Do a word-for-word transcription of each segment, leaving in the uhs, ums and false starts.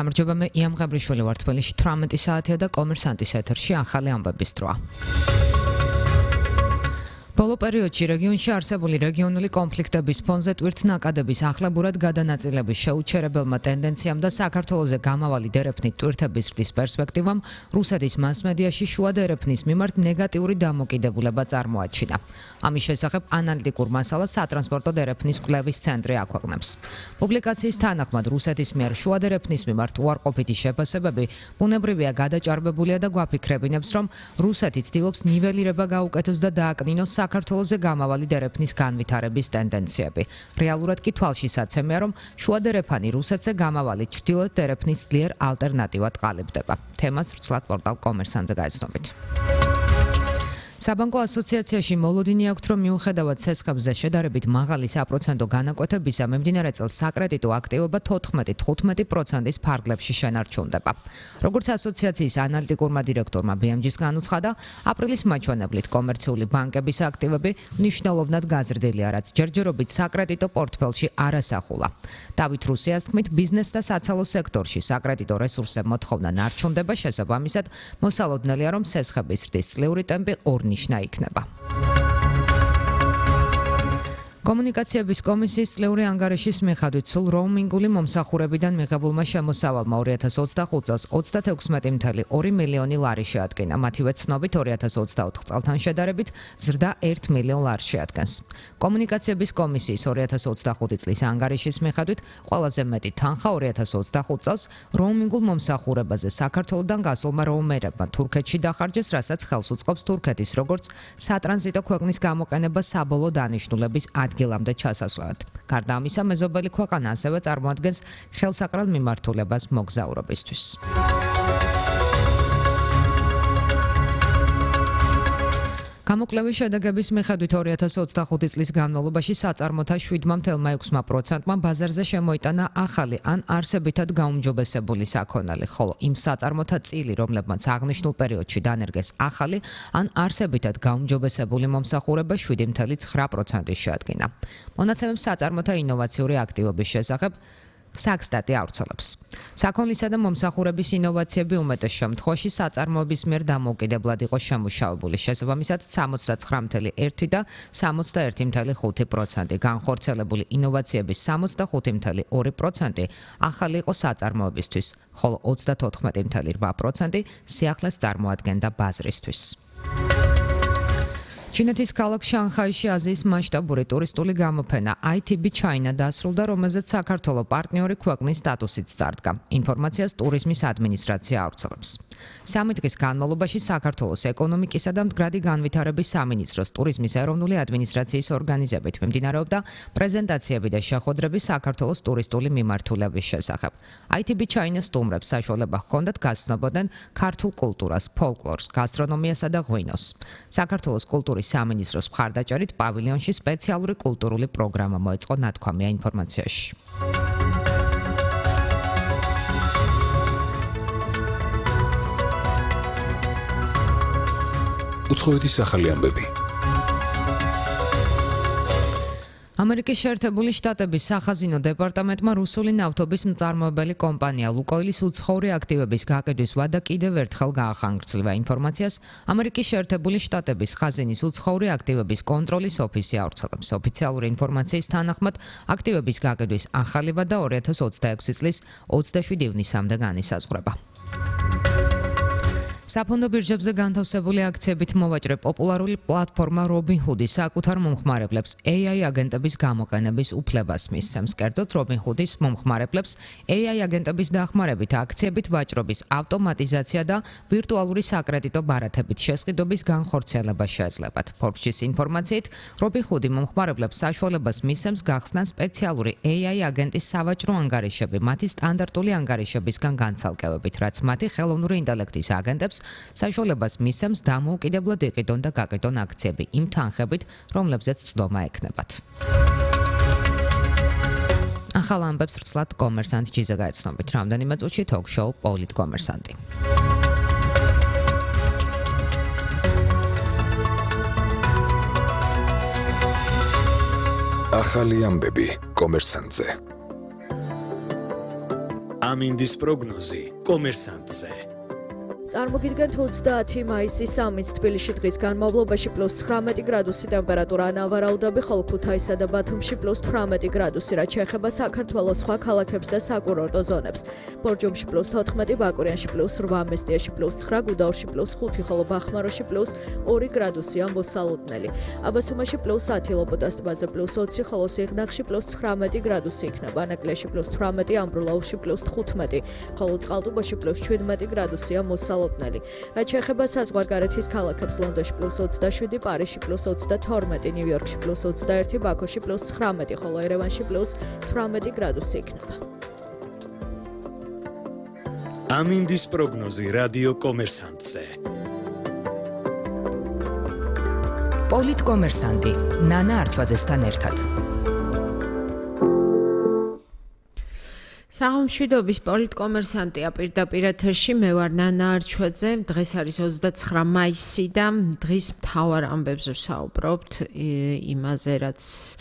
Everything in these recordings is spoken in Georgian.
გამარჯობა, მე იამ ღაბრიშვილი ვარ. თბილისში თვრამეტი საათია და კომერსანტის ეთერში ახალი ამბების დროა. ბოლო პერიოდში რეგიონში არსებული რეგიონული კონფლიქტების ფონზე ტვირთნაკადების ახლებურად გადანაწილების შეუჩერებელმა ტენდენციამ და საქართველოზე გამავალი დერეფნით ტვირთების ზრდის პერსპექტივამ რუსეთის მასმედიაში შუა დერეფნის მიმართ ნეგატიური დამოკიდებულება წარმოაჩინა. ამის შესახებ ანალიტიკურ მასალას სატრანსპორტო დერეფნის კვლევის ცენტრი აქვეყნებს. პუბლიკაციის თანახმად რუსეთის მიერ შუა დერეფნის მიმართ უარყოფითი შეფასებები ბუნებრივია გადაჭარბებულია და გვაფიქრებინებს, რომ რუსეთი ცდილობს ნიველირება გაუკეთოს და დააკნინოს საქართველოზე გამავალი დერეფნის განვითარების ტენდენციები. რეალურად კი თვალშისაცემია, რომ შუა დერეფანი რუსეთზე გამავალი ჩრდილოეთ დერეფნის ძლიერ ალტერნატივად ყალიბდება. თემას ვრცლად პორტალ კომერსანტზე გაეცნობით. საბანკო ასოციაციაში მოლოდინი აქვთ, რომ მიუხედავად სესხებზე შედარებით მაღალი საპროცენტო განაკვეთებისა, მიმდინარე წელს საკრედიტო აქტივობა თოთხმეტი თხუთმეტი პროცენტის ფარგლებში შენარჩუნდება. როგორც ასოციაციის ანალიტიკურმა დირექტორმა ბი ემ ჯის განუცხადა, აპრილის მაჩვენებლით კომერციული ბანკების აქტივები მნიშვნელოვნად გაზრდილია, რაც ჯერჯერობით საკრედიტო პორტფელში არ ასახულა. დავით რუსიას თქმით, ბიზნეს და საცალო სექტორში საკრედიტო რესურსზე მოთხოვნა ნარჩუნდება, შესაბამისად, მოსალოდნელია, რომ სესხების ზრდის წლიური ტემპი ორ ნიშნა იქნება. კომუნიკაციების კომისიის წლიური ანგარიშის მიხედვით სულ როუმინგული მომსახურებიდან მიღებულმა შემოსავალმა ორი ათას ოცდახუთ წელს ოცდათექვსმეტი მცდარი ორი მილიონი ლარი შეადგინა. მათივე ცნობით ორი ათას ოცდაოთხ წელთან შედარებით ზრდა ერთ მილიონ ლარს შეადგენს. კომუნიკაციების კომისიის ორი ათას ოცდახუთი წლის ანგარიშის მიხედვით ყველაზე მეტი თანხა ორი ათას ოცდახუთ წელს როუმინგულ მომსახურებაზე საქართველოდან გასულმა როუმერებმა თურქეთში დახარჯეს, რასაც ხელს უწყობს თურქეთის როგორც სატრანზიტო ქვეყნის გამოყენება საბოლოო დანიშნულების ადგილამდე ჩასასვლელად. გარდა ამისა, მეზობელი ქვეყანა ასევე წარმოადგენს ხელსაყრელ მიმართულებას მოგზაურობისთვის. გამოკვლევის შედეგების მიხედვით ორი ათას ოცდახუთი წლის განმავლობაში საწარმოთა შვიდმა ათეული ექვსი პროცენტმა ბაზარზე შემოიტანა ახალი ან არსებითად გაუმჯობესებული საქონელი, ხოლო იმ საწარმოთა წილი, რომლებმაც აღნიშნულ პერიოდში დანერგეს ახალი ან არსებითად გაუმჯობესებული მომსახურება შვიდი ათეული ცხრა პროცენტი შეადგინა. მონაცემებს საწარმოთა ინოვაციური აქტივობის შესახებ საქსტატი ავრცელებს. საქონლისა და მომსახურების ინოვაციები უმეტეს შემთხვევაში საწარმოების მიერ დამოუკიდებლად იყო შემუშავებული, შესაბამისად სამოცდაცხრა ათეული ერთი და სამოცდაერთი ათეული ხუთი პროცენტი, განხორციელებული ინოვაციების სამოცდახუთი ათეული ორი პროცენტი ახალი იყო საწარმოებისთვის, ხოლო ოცდათოთხმეტი ათეული რვა პროცენტი სიახლეს წარმოადგენდა ბაზრისთვის. ჩინეთის ქალაქ შანხაიში აზიის მასშტაბური ტურისტული გამოფენა აი თი ბი China დასრულდა, რომელზეც საქართველოს პარტნიორი ქვეყნის სტატუსით წარდგა. ინფორმაციას ტურიზმის ადმინისტრაცია ავრცელებს. სამი დღის განმავლობაში საქართველოს ეკონომიკისა და მდგრადი განვითარების სამინისტროს ტურიზმის ეროვნული ადმინისტრაციის ორგანიზებით მიმდინარეობდა პრეზენტაციები და შეხვედრები საქართველოს ტურისტული მიმართულების შესახებ. აი თი ბი China სტუმრებს საშუალება ჰქონდათ გაცნობოდნენ ქართულ კულტურას, ფოლკლორს, გასტრონომიასა და ღვინოს. საქართველოს კულტურის სამინისტროს მხარდაჭერით პავილიონში სპეციალური კულტურული პროგრამა მოეწყო, ნათქვამია ინფორმაციაში. უცხოეთის ახალი ამბები. ამერიკის შეერთებული შტატების სახაზინო დეპარტამენტმა რუსული ნავთობის მწარმოებელი კომპანია ლუკოილის უცხოური აქტივების გაყიდვის ვადა კიდევ ერთხელ გაახანგრძლива. ინფორმაციას ამერიკის შეერთებული შტატების ხაზინის უცხოური აქტივების კონტროლის ოფისი ავრცელებს. ოფიციალური ინფორმაციის თანახმად, აქტივების გაყიდვის ახალი ვადა ორი ათას ოცდაექვსი წლის ოცდაშვიდი ივნისამდე განისაზღვრება. საფონდო ბირჟებზე განთავსებული აქციებით მოვაჭრე პოპულარული პლატფორმა Robinhood საკუთარ მომხმარებლებს ეი აი აგენტების გამოყენების უფლებას მისცემს. კერძოდ, Robinhood-ის მომხმარებლებს ეი აი აგენტების დახმარებით აქციებით ვაჭრობის ავტომატიზაცია და ვირტუალური საკრედიტო ბარათებით შესყიდვების განხორციელება შეეძლებათ. Forbes-ის ინფორმაციით, Robinhood-ი მომხმარებლებს საშუალებას მისცემს გახსნან სპეციალური ეი აი აგენტის სავაჭრო ანგარიშები მათი სტანდარტული ანგარიშებისგან განცალკევებით, რაც მათი ხელოვნური ინტელექტის აგენტებს საშუალებას მისცემს დამოუკიდებლად იყიდონ და გაყიდონ აქციები იმ თანხებით, რომლებზეც ცდომა ექნებათ. ახალ ამბებს ვრცლად კომერსანტ ჯიზე გაეცნობით. რამდენიმე წუთში თოქ-შოუ პოლიტ კომერსანტი. ახალი ამბები კომერსანტზე. ამინდის პროგნოზი კომერსანტზე. წარმოგიდგენთ ოცდაათი მაისის სამიც თბილისში დღის განმავლობაში პლუს ცხრამეტი გრადუსი ტემპერატურა ანავარაუდები, ხოლო ქუთაისსა და ბათუმში პლუს თვრამეტი გრადუსი, რაც შეეხება საქართველოს სხვა ქალაქებს და საკურორტო ზონებს. ბორჯომში პლუს თოთხმეტი, ბაკურიანში პლუს რვა, მესტიაში პლუს ცხრა, გუდაურში პლუს ხუთი, ხოლო ბახმაროში პლუს ორი გრადუსია მოსალოდნელი. აბასუმაში პლუს ათი, ლოპოტას ტბაზე პლუს ოცი, ხოლო სიღნაღში პლუს ცხრამეტი გრადუსი იქნება. ანაკლიაში პლუს თვრამეტი, ამბროლაურში პლუს თხუთმეტი, ხოლო წყალტუბოში პლუს შვიდმეტი გრადუსია მოსალოდნელი. რაც შეეხება საზღვარგარეთის ქალაქებს, ლონდონში პლუს ოცდაშვიდი, პარიზში პლუს ოცდათორმეტი, ნიუ-იორკში პლუს ოცდაერთი, ბაქოში პლუს ცხრამეტი, ხოლო ერევანში პლუს თვრამეტი გრადუსი იქნება. ამინდის პროგნოზი რადიო კომერსანტზე. პოლიტკომერსანტი ნანა არჩვაძესთან ერთად. საღამშვიდობის პოლიტკომერსანტია პირდაპირ ეთერში, მე ვარ ნანა არჩვაძე. დღეს არის ოცდაცხრა მაისი და დღის მთავარ ამბებზე ვსაუბრობთ, იმაზე, რაც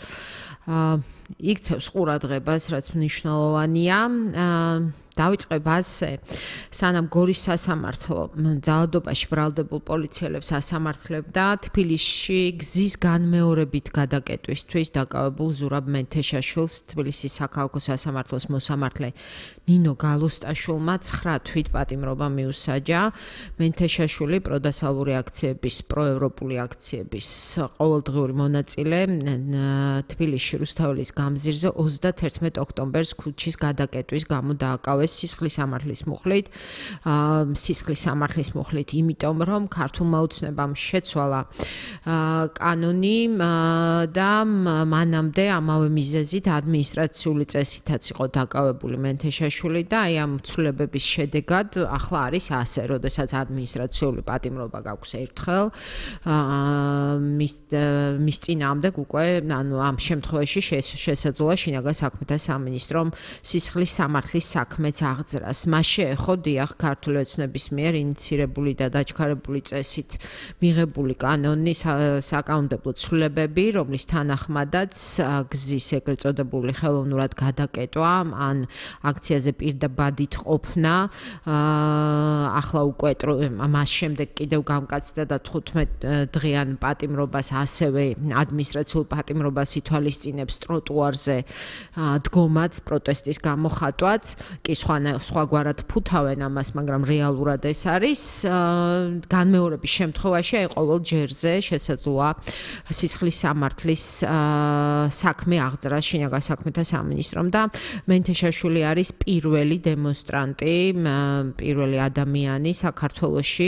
იქცევს ყურადღებას, რაც მნიშვნელოვანია. დავიწყებ ასე, სანამ გორის სასამართლო ძალადობაში ბრალდებულ პოლიციელებს ასამართლებდა თბილისში გზის განმეორებით გადაკეტვისთვის დაკავებულ ზურაბ მენთეშაშვილს, თბილისის საქალაქო სასამართლოს მოსამართლე ნინო გალუსტაშვილმა ცხრა თვით პატიმრობა მიუსაჯა. მენთეშაშვილი პროდასალური აქციების, პროევროპული აქციების ყოველდღიური მონაწილე თბილისში რუსთაველის გამზირზე ოცდათერთმეტ ოქტომბერს ქუჩის გადაკეტვის გამო დააკავეს სისხლის სამართლის მუხლით. სისხლის სამართლის მუხლით, იმიტომ რომ ქართულმა ოცნებამ შეცვალა კანონი და მანამდე ამავე მიზეზით ადმინისტრაციული წესითაც იყო დაკავებული მენთეშაშვილი და აი ამ ცვლილებების შედეგად ახლა არის ასე, როდესაც ადმინისტრაციული პატიმრობა გაქვს ერთხელ, მის მის წინააღმდეგ უკვე ანუ ამ შემთხვევაში შესაძლოა შინაგან საქმეთა სამინისტრომ სისხლის სამართლის საქმე აღძრას. მას შეეხო დიახ ქართული ოცნების მიერ ინიცირებული და დაჩქარებული წესით მიღებული კანონი საკანონმდებლო ცვლილებები, რომლის თანახმადაც გზის ეგრეთ წოდებული ხელოვნურად გადაკეტვა ან აქციაზე პირდაბადით ყოფნა ახლა უკვე მას შემდეგ კიდევ გამკაცდა და თხუთმეტ დღიან პატიმრობას, ასევე ადმინისტრაციულ პატიმრობას ითვალისწინებს ტროტუარზე დგომაც, პროტესტის გამოხატვაც. კი სხვაგვარად ფუთავენ ამას, მაგრამ რეალურად ეს არის განმეორების შემთხვევაში, აი ყოველ ჯერზე შესაძლოა სისხლის სამართლის საქმე აღძრა შინაგან საქმეთა სამინისტრომ და მენთეშაშვილი არის პირველი დემონსტრანტი, პირველი ადამიანი საქართველოში,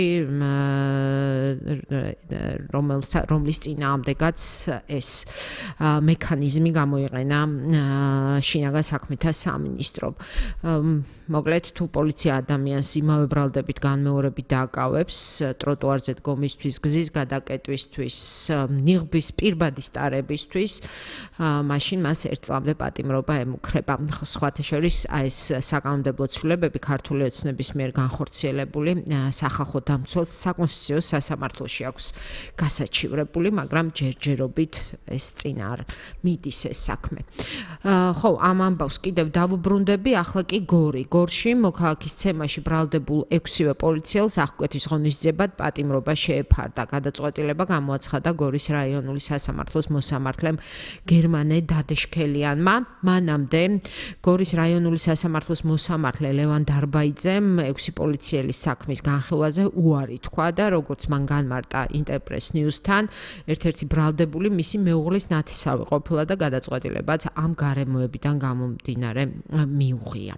რომლის წინააღმდეგაც ეს მექანიზმი გამოიყენა შინაგან საქმეთა სამინისტრომ. მოკლედ, თუ პოლიცია ადამიანს იმავე ბრალდებით განმეორებით დააკავებს ტროტუარზე დგომისთვის, გზის გადაკეტვისთვის, ნიღბის პირბადის ტარებისთვის, მაშინ მას ერთ წლამდე პატიმრობა ემუქრება. სხვათა შორის ეს საკანონმდებლო ცვლილებები ქართული ოცნების მიერ განხორციელებული სახალხო დამცველს საკონსტიტუციო სასამართლოში აქვს გასაჩივრებული, მაგრამ ჯერჯერობით ეს წინ არ მიდის ეს საქმე. ხო, ამ ამბავს კიდევ დავუბრუნდები, ახლა კი გორი. გორში მოქალაქის ცემაში ბრალდებულ ექვსივე პოლიციელს აღკვეთის ღონისძიებად პატიმრობა შეეფარდა. გადაწყვეტილება გამოაცხადა გორის რაიონული სასამართლოს მოსამართლემ გერმანე დადეშქელიანმა. მანამდე გორის რაიონული სასამართლოს მოსამართლე ლევან დარბაიძემ ექვსი პოლიციელის საქმის განხილვაზე უარი თქვა და როგორც მან განმარტა ინტერპრეს ნიუსთან, ერთ-ერთი ბრალდებული მისი მეუღლის ნათესავი ყოფილა და გადაწყვეტილებაც ამ გარემოებიდან გამომდინარე მიუღია.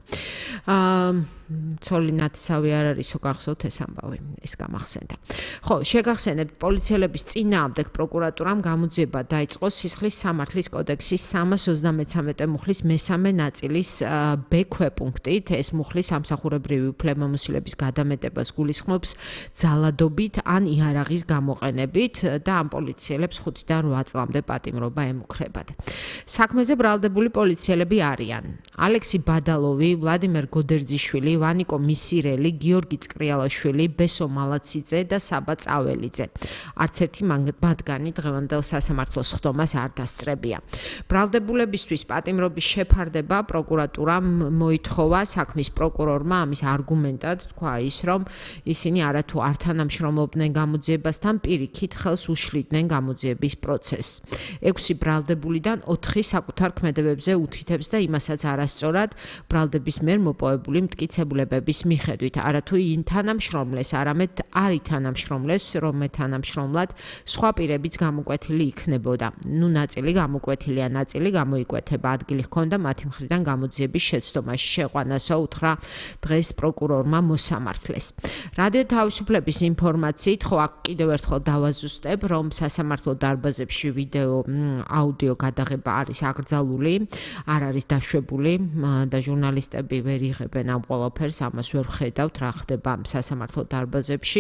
ცოლი ნათესავი არ არისო, გახსოვთ ეს ამბავი, ეს გამახსენდა. ხო, შეგახსენებთ, პოლიციელების წინააღმდეგ პროკურატურამ გამოძიება დაიწყო სისხლის სამართლის კოდექსის სამას ოცდამეცამეტე მუხლის მესამე ნაწილის ბ ქვეპუნქტით. ეს მუხლი სამსახურებრივი უფლებამოსილების გადამეტებას გულისხმობს ძალადობით ან იარაღის გამოყენებით და ამ პოლიციელებს ხუთიდან რვა წლამდე პატიმრობა ემუქრებათ. საქმეზე ბრალდებული პოლიციელები არიან: ალექსი ბადალოვი, ვლადიმერ ვლადიმერ გოდერძიშვილი, ვანიკო მისირელი, გიორგი წკრიალაშვილი, ბესო მალაციძე და საბა წაველიძე. არც ერთი მათგანი დღევანდელ სასამართლოს ხდომას არ დასწრებია. ბრალდებულებისთვის პატიმრობის შეფარდება პროკურატურამ მოითხოვა საქმის პროკურორმა ამის არგუმენტად თქვა ის, რომ ისინი არათუ არ თანამშრომლობდნენ გამოძიებასთან, პირიქით ხელს უშლიდნენ გამოძიების პროცესს. ექვსი ბრალდებულიდან ოთხი საკუთარ ქმედებებზე უთითებს და იმასაც არასწორად ბრალდების მიერ მოპოვებული მტკიცებულებების მიხედვით, არათუ იმ თანამშრომლეს, არამედ არ ითანამშრომლეს, რომ თანამშრომლად სხვა პირებიც გამოკვეთილი იქნებოდა. ნუ ნაწილი გამოკვეთილია, ნაწილი გამოიკვეთება. ადგილი ჰქონდა მათი მხრიდან გამოძიების შეცდომაში შეყვანასო უთხრა დღეს პროკურორმა მოსამართლეს. რადიო თავისუფლების ინფორმაციით, ხო აქ კიდევ ერთხელ დავაზუსტებ, რომ სასამართლო დარბაზებში ვიდეო, აუდიო გადაღება არის აკრძალული, არ არის დაშვებული და ჟურნალისტები ვერ იღებენ ამ ყველაფერს, ამას ვერ ხედავთ რა ხდება სასამართლო დარბაზებში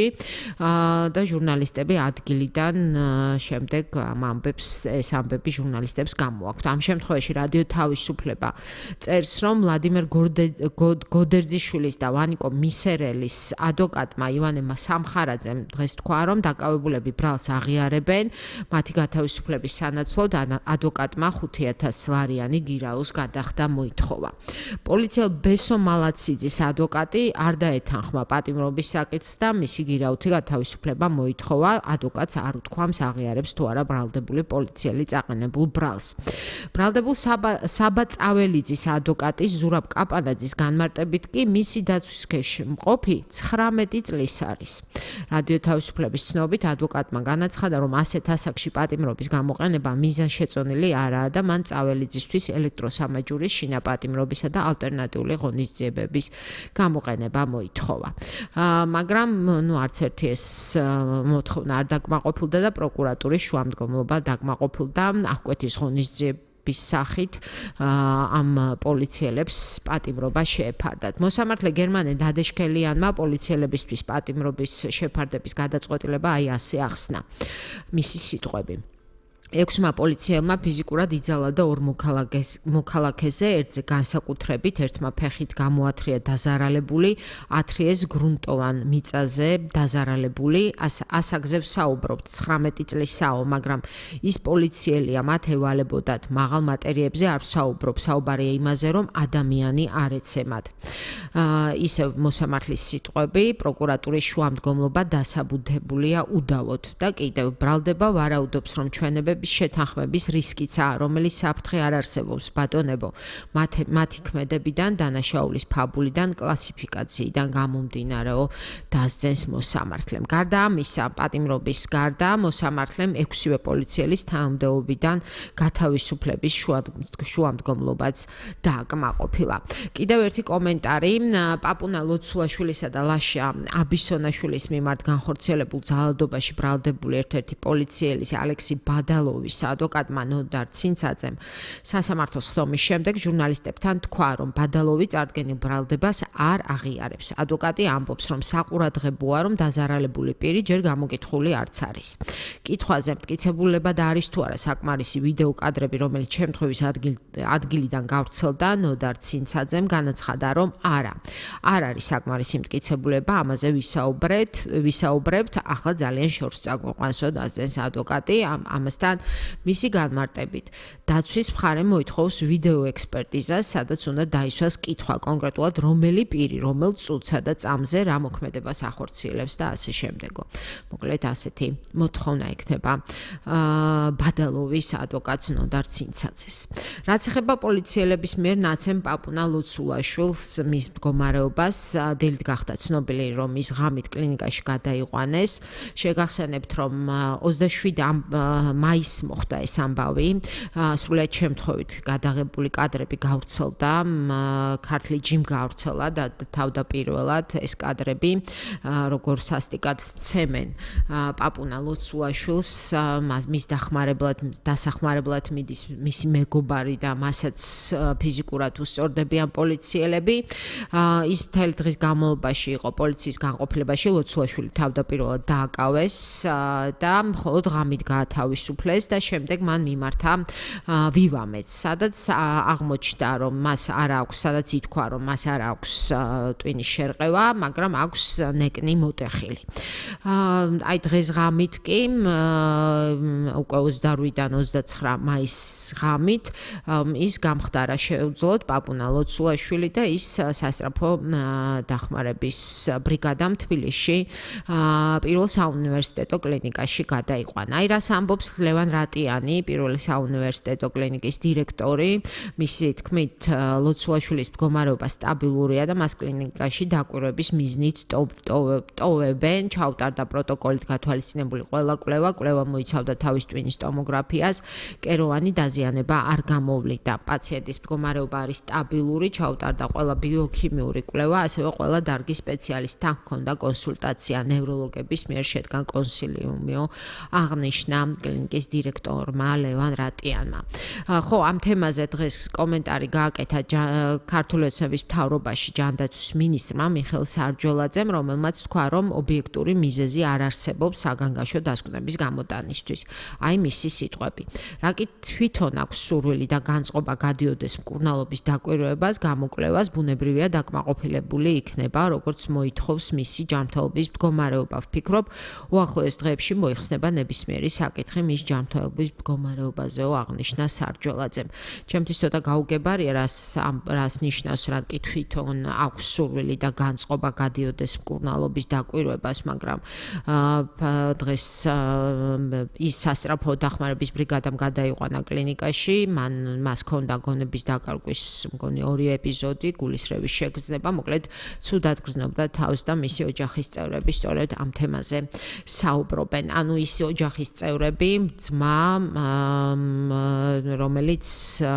და ჟურნალისტები ადგილიდან შემდეგ ამ ამბებს ეს ამბები ჟურნალისტებს გამოაქვთ. ამ შემთხვევაში რადიო თავისუფლება წერს, რომ ვლადიმერ გოდერძიშვილის და ვანიკო მისერელის ადვოკატმა ივანე სამხარაძემ დღეს თქვა, რომ დაკავებულები ბრალს აღიარებენ, მათი გათავისუფლების სანაცვლოდ ადვოკატმა ხუთი ათას ლარიანი გირაოს გადახდა მოითხოვა. პოლიციელ ბესო მალაციძის ადვოკატი არ დაეთანხმა პატიმრობის საკითხს და მისი გირაოთი გათავისუფლება მოითხოვა, ადვოკატს არ უთქვამს აღიარებს თუ არა ბრალდებული პოლიციელი წაყენებულ ბრალს. ბრალდებულ საბა წაველიძის ადვოკატი ზურაბ კაპანაძის განმარტებით კი მისი დაცვის ქვეშ მყოფი ცხრამეტი წლის არის. რადიო თავისუფლების ცნობით ადვოკატმა განაცხადა, რომ ასეთ ასაკში პატიმრობის გამოყენება მიზანშეწონილი არაა და მან წაველიძისთვის ელექტროსამაჯურის შინაპატიმრობისა და ალტერნატიული ღონისძიებების გამოყენება მოითხოვა. მაგრამ ნუ არც ერთი ეს მოთხოვნა არ დაკმაყოფილდა და პროკურატურის შუამდგომლობა დაკმაყოფილდა აღკვეთის ღონისძიების სახით ამ პოლიციელებს პატიმრობა შეეფარდათ. მოსამართლე გერმანე დადეშქელიანმა პოლიციელებისთვის პატიმრობის შეფარდების გადაწყვეტილება აი ასე ახსნა. მისი სიტყვები. ექვსმა პოლიციელმა ფიზიკურად იძალა და ორ მოქალაქეზე ერთზე განსაკუთრებით ერთმა ფეხით გამოათრია დაზარალებული, ათრიეს გრუნტოვან მიწაზე დაზარალებული, ასაგზე ვსაუბრობთ, ცხრამეტი წლისაო, მაგრამ ის პოლიციელია, მათ ევალებოდათ, მაღალ მატერიებზე არ ვსაუბრობ, საუბარია იმაზე, რომ ადამიანი არ ეცემათ. ისე მოსამართლის სიტყვები, პროკურატურის შუამდგომლობა დასაბუთებულია უდავოდ და კიდევ ბრალდება ვარაუდობს, რომ ჩვენებები შეთანხმების რისკიცაა, რომელიც საფრთხე არ არსებობს ბატონებო, მათი ქმედებიდან, დანაშაულის ფაბულიდან, კლასიფიკაციიდან გამომდინარეო დასძენს მოსამართლემ. გარდა ამისა, პატიმრობის გარდა მოსამართლემ ექვსივე პოლიციელის თანამდებობიდან გათავისუფლების შუამდგომლობაც დააკმაყოფილა. კიდევ ერთი კომენტარი, პაპუნა ლოცულაშვილისა და ლაშა აბისონაშვილის მიმართ განხორციელებულ ძალადობაში ბრალდებული ერთ-ერთი პოლიციელის ალექსი ბადალოვის ადვოკატმა ნოდარ ცინცაძემ სასამართლოს ხდომის შემდეგ ჟურნალისტებთან თქვა, რომ ბადალოვი წარდგენილ ბრალდებას არ აღიარებს. ადვოკატი ამბობს, რომ საყურადღებოა, რომ დაზარალებული პირი ჯერ გამოკითხული არც არის. კითხვაზე მტკიცებულება და არის თუ არა საკმარისი ვიდეო კადრები, რომელიც შემთხვევის ადგილიდან გავრცელდა, ნოდარ ცინცაძემ განაცხადა, რომ არა. არ არის საკმარისი მტკიცებულება, ამაზე ვისაუბრეთ, ვისაუბრებთ, ახლა ძალიან შორს წაგვიყვანსო დასძენს ადვოკატი ამასთან მისი განმარტებით. დაცვის მხარე მოითხოვს ვიდეო ექსპერტიზას, სადაც უნდა დაისვას კითხვა კონკრეტულად რომელი პირი, რომელ წუთსა და წამზე რა მოქმედებას ახორციელებს და ასე შემდეგო. მოკლედ ასეთი მოთხოვნა იქნება ბადალოვის ადვოკატს ნოდარ ცინცაძეს. რაც ეხება პოლიციელების მიერ ნაცემ პაპუნა ლოცულაშვილს მის მდგომარეობას, დილით გახდა ცნობილი, რომ ის ღამით კლინიკაში გადაიყვანეს. შეგახსენებთ, რომ ოცდაშვიდი მაისს მოხდა ეს ამბავი, სრულიად შემთხვევით გადაღებული კადრები გავრცელდა, ქართლი ჯიმ გავრცელა და თავდაპირველად ეს კადრები როგორ სასტიკად სცემენ პაპუნა ლოცულაშვილს, მის დახმარებლად, დასახმარებლად მიდის მისი მეგობარი და მასაც ფიზიკურად უსწორდებიან პოლიციელები. ის მთელი დღის განმავლობაში იყო პოლიციის განყოფილებაში, ლოცულაშვილი თავდაპირველად დააკავეს და მხოლოდ ღამით გაათავისუფლეს. ახლეს და შემდეგ მან მიმართა ვივამეც, სადაც აღმოჩნდა, რომ მას არ აქვს, სადაც ითქვა, რომ მას არ აქვს ტვინის შერყევა, მაგრამ აქვს ნეკნი მოტეხილი. აი დღეს ღამით კი უკვე ოცდაორი-დან ოცდაცხრა მაისის ღამით ის გამხდარა შეუძლოდ პაპუნა ლოცულაშვილი და ის სასწრაფო დახმარების ბრიგადამ თბილისში პირველ საუნივერსიტეტო კლინიკაში გადაიყვანა. აი რას ამბობს ლევან რატიანი, პირველი საუნივერსიტეტო კლინიკის დირექტორი, მისი თქმით ლოცულაშვილის მდგომარეობა სტაბილურია და მას კლინიკაში დაკვირვების მიზნით ტოვებენ, ჩაუტარდა პროტოკოლით გათვალისწინებული ყველა კვლევა, კვლევა მოიცავდა თავის ტვინის ტომოგრაფიას, კეროვანი დაზიანება არ გამოვლინდა. პაციენტის მდგომარეობა არის სტაბილური, ჩაუტარდა ყველა ბიოქიმიური კვლევა, ასევე ყველა დარგის სპეციალისტთან ჰქონდა კონსულტაცია, ნევროლოგების მიერ შედგა კონსილიუმი, აღნიშნა კლინიკის დირექტორმა ლევან რატიანმა. ხო, ამ თემაზე დღეს კომენტარი გააკეთა ქართული ოცნების მთავრობაში ჯანდაცვის მინისტრმა მიხეილ სარჯოლაძემ, რომელმაც თქვა, რომ ობიექტური მიზეზი არ არსებობს საგანგაშო დასკვნების გამოტანისთვის. აი მისი სიტყვები. რაკი თვითონ აქვს სურვილი და განწყობა გადიოდეს მკურნალობის დაკვირვებას, გამოკვლევას, ბუნებრივია დაკმაყოფილებული იქნება, როგორც მოითხოვს მისი ჯანმრთელობის მდგომარეობა. ვფიქრობ, უახლოეს დღეებში მოიხსნება ნებისმიერი საკითხი მის ჯანმრთელობის მდგომარეობაზეო, აღნიშნა სარჯოლაძემ. ჩემთვის ცოტა გაუგებარია, რას რას ნიშნავს, რაკი თვითონ აქვს სურვილი და განწყობა გადიოდეს მკურნალობის დაკვირვებას, მაგრამ დღეს ის სასწრაფო დახმარების ბრიგადამ გადაიყვანა კლინიკაში, მან მას ჰქონდა გონების დაკარგვის მგონი ორი ეპიზოდი, გულისრევის შეგრძნება, მოკლედ ცუდად გრძნობდა თავს და მისი ოჯახის წევრები სწორედ ამ თემაზე საუბრობენ. ანუ ის ოჯახის წევრები, ძმა, რომელიც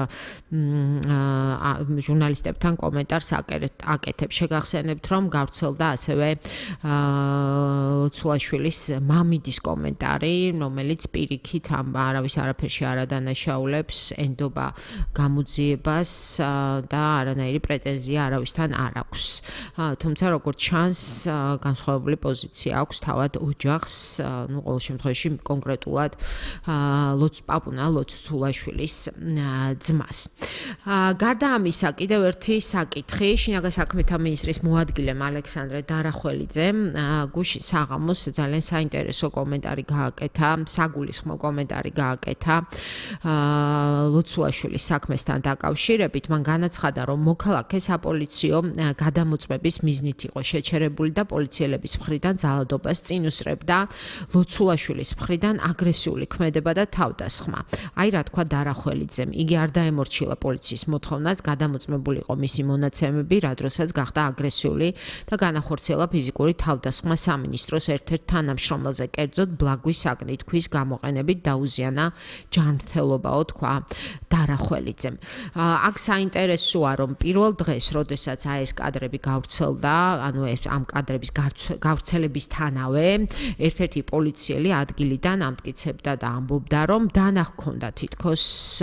ჟურნალისტებთან კომენტარს აკეთებს. შეგახსენებთ, რომ გავრცელდა ასევე ლოცულაშვილის მამიდის კომენტარი, რომელიც პირიქით ამ არავის არაფერში არ ადანაშაულებს, ენდობა გამოძიებას და არანაირი პრეტენზია არავისთან არ აქვს. თუმცა როგორც ჩანს, განსხვავებული პოზიცია აქვს თავად ოჯახს, ну, ყოველ შემთხვევაში კონკრეტულად პაპუნა ლოცულაშვილის ძმას. გარდა ამისა, კიდევ ერთი საკითხი, შინაგან საქმეთა მინისტრის მოადგილემ ალექსანდრე დარახველიძემ გუშინ საღამოს ძალიან საინტერესო კომენტარი გააკეთა, საგულისხმო კომენტარი გააკეთა ლოცულაშვილის საქმესთან დაკავშირებით. მან განაცხადა, რომ მოქალაქე საპოლიციო გადამოწმების მიზნით იყო შეჩერებული და პოლიციელების მხრიდან ძალადობას წინ უსწრებდა ლოცულაშვილის მხრიდან აგრესიული ქმედება და თავდასხმა. აი რა თქვა დარახველიძემ, იგი არ დაემორჩილა პოლიციის მოთხოვნას, გადამოწმებული იყო მისი მონაცემები, რა დროსაც გახდა აგრესიული და განახორციელა ფიზიკური თავდასხმა სამინისტროს ერთ-ერთ თანამშრომელზე, კერძოდ ბლაგვის საკნით ქვის გამოყენებით დაუზიანა ჯანმრთელობაო, თქვა დარახველიძემ. აქ საინტერესოა, რომ პირველ დღეს, როდესაც აი ეს კადრები გავრცელდა, ანუ ამ კადრების გავრცელებისთანავე, ერთ-ერთი პოლიციელი ადგილიდან ამტკიცებდა და ამბობდა, რომ დანა ჰქონდა თითქოს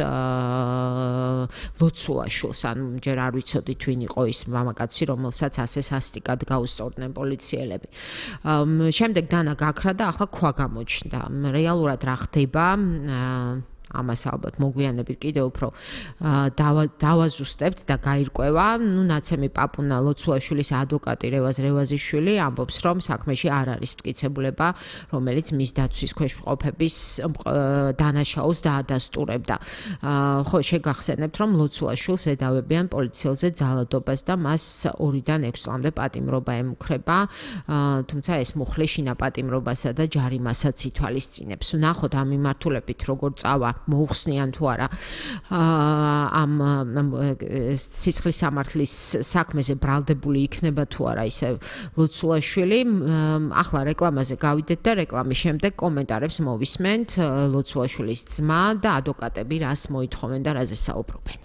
ლოცულაშვილს, ანუ ჯერ არ ვიცოდით ვინ იყო ის მამაკაცი, რომელსაც ასე სასტიკად გაუსწორდნენ პოლიციელები. შემდეგ დანა გაქრა და ახლა ქვა გამოჩნდა. რეალურად რა ხდება? ამას ალბათ მოგვიანებით კიდევ უფრო დავაზუსტებთ და გაირკვევა. ნუ ნაცემი პაპუნა ლოცულაშვილის ადვოკატი რევაზ რევაზიშვილი ამბობს, რომ საქმეში არ არის მტკიცებულება, რომელიც მის დაცვის ქვეშ მყოფების დანაშაულს დაადასტურებდა. ხო, შეგახსენებთ, რომ ლოცულაშვილს ედავებიან პოლიციელზე ძალადობას და მას ორიდან ექვს წლამდე პატიმრობა ემუქრება, თუმცა ეს მუხლი შინაპატიმრობასა და ჯარიმასაც ითვალისწინებს. ნახოთ ამ მიმართულებით როგორ წავა, მოუხსნიან თუ არა ამ სისხლის სამართლის საქმეზე ბრალდებული იქნება თუ არა ისე ლოცულაშვილი. ახლა რეკლამაზე გავიდეთ და რეკლამის შემდეგ კომენტარებს მოვისმენთ. ლოცულაშვილის ძმა და ადვოკატები რას მოითხოვენ და რაზე საუბრობენ.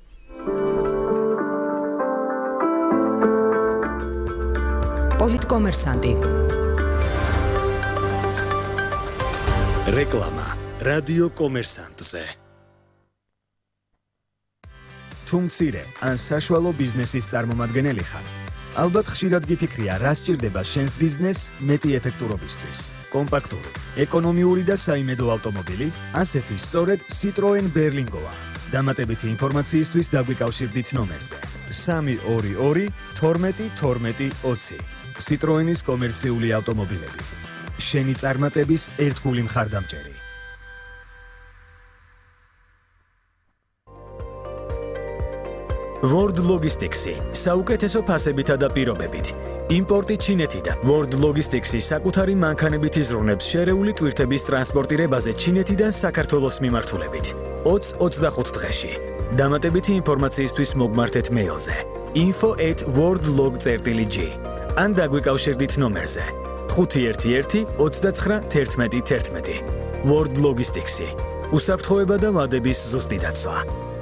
პოლიტკომერსანტი. რეკლამა რადიო კომერსანტზე. თუ მცირე ან საშუალო ბიზნესის წარმომადგენელი ხარ, ალბათ ხშირად გიფიქრია, რა სჭირდება შენს ბიზნესს მეტი ეფექტურობისთვის. კომპაქტური, ეკონომიური და საიმედო ავტომობილი, ასეთი სწორედ Citroen Berlingoა. დამატებითი ინფორმაციისთვის დაგვიკავშირდით ნომერზე სამი ორი ორი თორმეტი თორმეტი ოცი. Citroen-ის კომერციული ავტომობილები. შენი წარმატების ერთგული მხარდამჭერი. World Logistics-ი საუკეთესო ფასებითა და პირობებით. იმპორტი ჩინეთიდან. World Logistics-ი საკუთარი მანქანებით იზრუნებს შერეული ტვირთების ტრანსპორტირებაზე ჩინეთიდან საქართველოს მიმართულებით. ოცი ოცდახუთ დღეში. დამატებითი ინფორმაციისთვის მოგმართეთ მეილზე info at worldlog dot g ან დაგვიკავშირდით ნომერზე ხუთი ერთი ერთი ოცდაცხრა თერთმეტი თერთმეტი. World Logistics-ი უსაფრთხოება და ვადების ზუსტი დაცვა.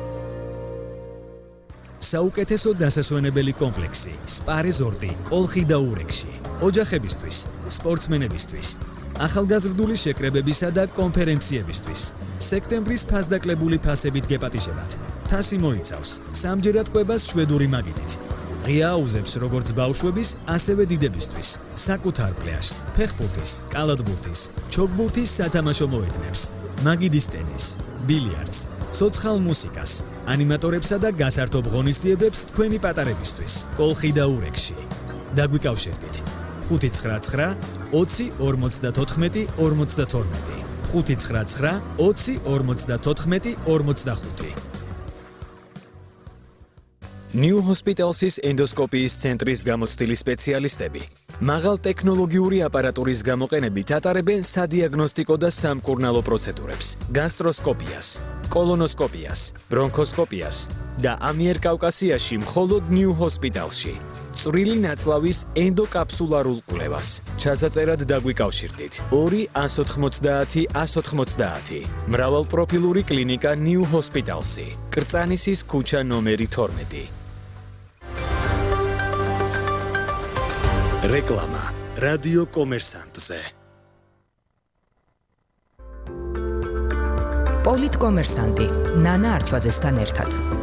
საუკეთესო დასასვენებელი კომპლექსი სპა რეზორტი კოლხი და ურეკში. ოჯახებისთვის, სპორტსმენებისთვის, ახალგაზრდული შეკრებებისა და კონფერენციებისთვის. სექტემბრის ფასდაკლებული ფასებით გეპატიჟებათ. ფასი მოიცავს სამჯერად კვებას შვედური მაგიდით. ღია აუზებს როგორც ბავშვების, ასევე დიდებისთვის. საკუთარ პლაჟს, ფეხბურთის, კალათბურთის, ჩოგბურთის სათამაშო მოედნებს, მაგიდის ტენის, ბილიარდს, ცოცხალ მუსიკას, ანიმატორებსა და გასართობ ღონისძიებებს თქვენი პატარებისთვის. კოლხი და ურეკში. დაგვიკავშირდით ხუთი ცხრა ცხრა ოცი ორმოცდათოთხმეტი ორმოცდათორმეტი. ხუთი ცხრა ცხრა ოცი ორმოცდათოთხმეტი ორმოცდახუთი. New Hospitals-ის ენდოსკოპიის ცენტრის გამოცდილი სპეციალისტები მაღალ ტექნოლოგიური აპარატურის გამოყენებით ატარებენ სადიაგნოსტიკო და სამკურნალო პროცედურებს, გასტროსკოპიას, კოლონოსკოპიას, ბრონქოსკოპიას და ამიერკავკასიაში მხოლოდ New Hospital-ში. წვრილი ნაწლავის ენდოკაფსულარულ კვლევას. ჩასაწერად დაგვიკავშირდით ორი ას ოთხმოცდაათი ას ოთხმოცდაათი. მრავალპროფილური კლინიკა New Hospitals-ი. კრწანისის ქუჩა ნომერი თორმეტი. რეკლამა რადიო კომერსანტზე. პოლიტკომერსანტი ნანა არჩვაძესთან ერთად.